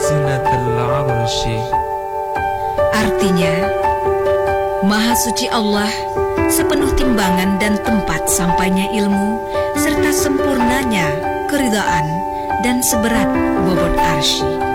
zinatal arsy. Artinya, Maha Suci Allah sepenuh timbangan dan tempat sampainya ilmu, serta sempurnanya keridaan dan seberat bobot arsy.